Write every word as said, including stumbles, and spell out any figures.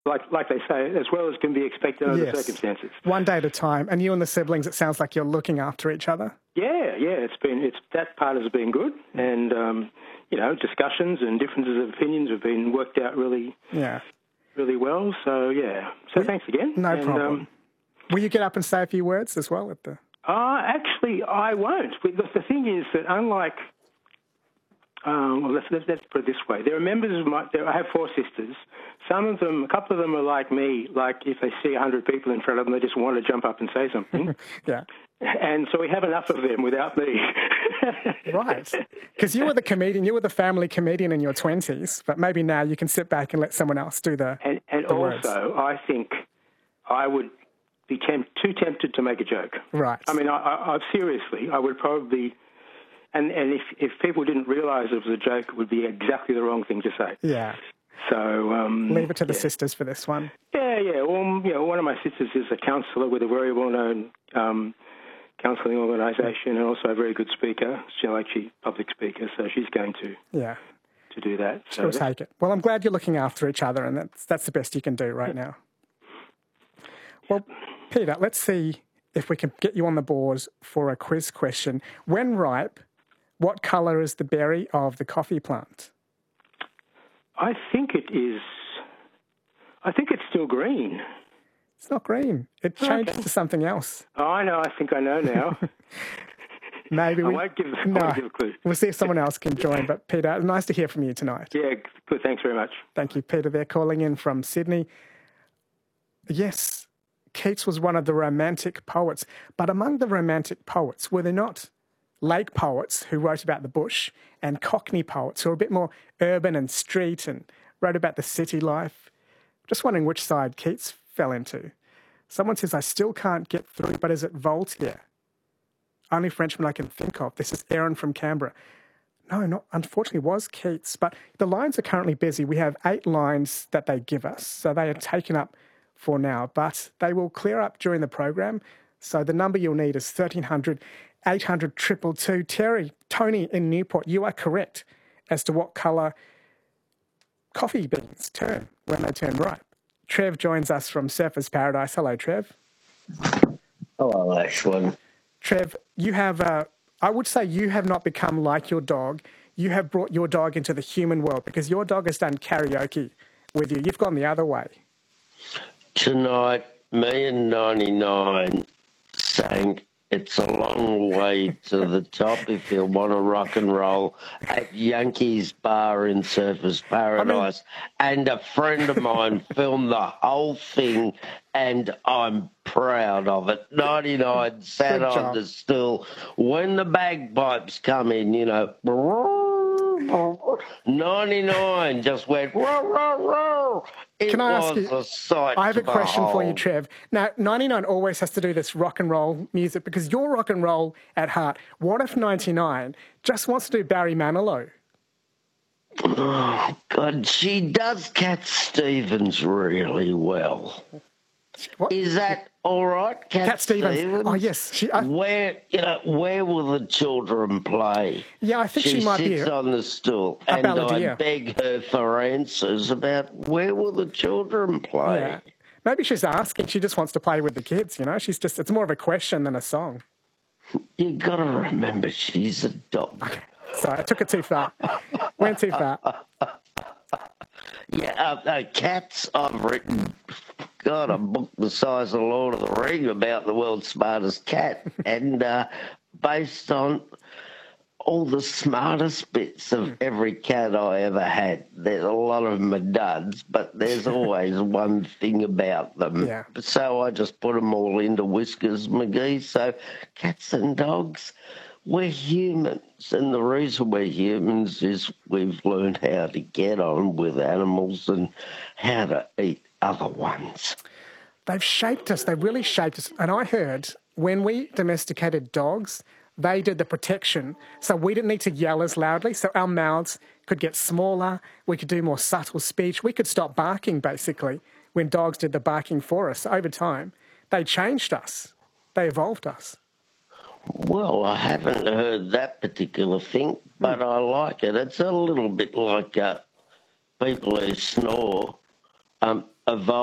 like like they say, as well as can be expected under Yes. the circumstances. One day at a time. And you and the siblings, it sounds like you're looking after each other. Yeah, yeah, it's been it's that part has been good, and um, you know, discussions and differences of opinions have been worked out really, Yeah. really well. So yeah, so We- thanks again. No and, problem. Um, Will you get up and say a few words as well at the... uh, actually, I won't. Because the thing is that unlike, um, well, let's, let's, let's put it this way: there are members of my. There, I have four sisters. Some of them, a couple of them are like me. Like if they see a hundred people in front of them, they just want to jump up and say something. Yeah. And so we have enough of them without me. Right. Because you were the comedian, you were the family comedian in your twenties, but maybe now you can sit back and let someone else do the And, and the words. also, I think I would be tempt, too tempted to make a joke. Right. I mean, I, I, I seriously, I would probably, and, and if, if people didn't realise it was a joke, it would be exactly the wrong thing to say. Yeah. So um, Leave it to the yeah. sisters for this one. Yeah, yeah. Well, you know, one of my sisters is a counsellor with a very well-known um, counselling organisation, and also a very good speaker. She's actually a public speaker, so she's going to Yeah. to do that. So She'll that's- take it. Well, I'm glad you're looking after each other, and that's that's the best you can do right now. Well, Peter, let's see if we can get you on the board for a quiz question. When ripe, what colour is the berry of the coffee plant? I think it is. I think it's still green. It's not green. It changes to something else. Oh, I know. I think I know now. Maybe I we... won't give, I no, won't give a clue. We'll see if someone else can join. But Peter, nice to hear from you tonight. Yeah, good. Thanks very much. Thank you, Peter. They're calling in from Sydney. Yes, Keats was one of the romantic poets. But among the romantic poets, were there not lake poets who wrote about the bush and Cockney poets who were a bit more urban and street and wrote about the city life? Just wondering which side Keats fell into. Someone says, I still can't get through, but is it Voltaire? Only Frenchman I can think of. This is Aaron from Canberra. No, not unfortunately it was Keats, but the lines are currently busy. We have eight lines that they give us, so they are taken up for now, but they will clear up during the program. So the number you'll need is thirteen hundred, eight hundred, two two two. Terry, Tony in Newport, you are correct as to what colour coffee beans turn when they turn ripe. Trev joins us from Surfers Paradise. Hello, Trev. Hello, Ashwin. Trev, you have, uh, I would say you have not become like your dog. You have brought your dog into the human world because your dog has done karaoke with you. You've gone the other way. Tonight, me and ninety-nine sang It's a Long Way to the Top if you want to rock and roll at Yankees Bar in Surfers Paradise. I mean, and a friend of mine filmed the whole thing, and I'm proud of it. ninety-nine sat Good on job. the stool. When the bagpipes come in, you know, ninety-nine just went, row, row, row. It Can I was ask you- a sight I have a to question for you, behold. Trev. Now, ninety-nine always has to do this rock and roll music because you're rock and roll at heart. What if ninety-nine just wants to do Barry Manilow? Oh, God, she does Cat Stevens really well. What? Is that all right, Cat, Cat Stevens. Oh, yes. She, I, Where, you know, where will the children play? yeah, I think she, She might sits be. on the stool, a and I balladeer. beg her for answers about where will the children play. Yeah. Maybe she's asking. She just wants to play with the kids, you know? She's just, it's more of a question than a song. You got to remember, she's a dog. Sorry, I took it too far. Went too far. Yeah, uh, uh, cats. I've written, God, a book the size of Lord of the Ring about the world's smartest cat, and uh, based on all the smartest bits of every cat I ever had. There's a lot of them are duds, but there's always one thing about them. Yeah. So I just put them all into Whiskers McGee. So cats and dogs, we're humans, and the reason we're humans is we've learned how to get on with animals and how to eat other ones. They've shaped us. They've really shaped us. And I heard when we domesticated dogs, they did the protection. So we didn't need to yell as loudly. So our mouths could get smaller. We could do more subtle speech. We could stop barking, basically, when dogs did the barking for us. Over time, they changed us. They evolved us. Well, I haven't heard that particular thing, but I like it. It's a little bit like uh, people who snore. Um, evolved.